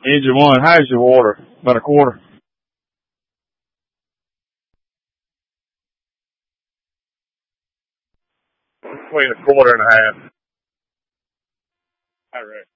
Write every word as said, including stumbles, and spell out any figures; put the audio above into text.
Engine one, how's your water? About a quarter? Between a quarter and a half. I reckon.